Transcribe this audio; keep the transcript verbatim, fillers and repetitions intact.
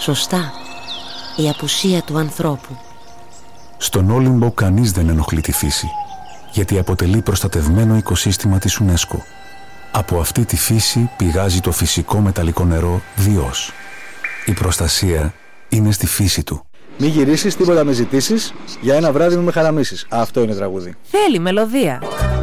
Σωστά. Η απουσία του ανθρώπου. Στον Όλυμπο κανείς δεν ενοχλεί τη φύση, γιατί αποτελεί προστατευμένο οικοσύστημα της UNESCO. Από αυτή τη φύση πηγάζει το φυσικό μεταλλικό νερό Διός. Η προστασία είναι στη φύση του. Μη γυρίσεις, τίποτα με ζητήσεις, για ένα βράδυ μου με χαραμίσεις. Αυτό είναι τραγούδι. Θέλει μελωδία.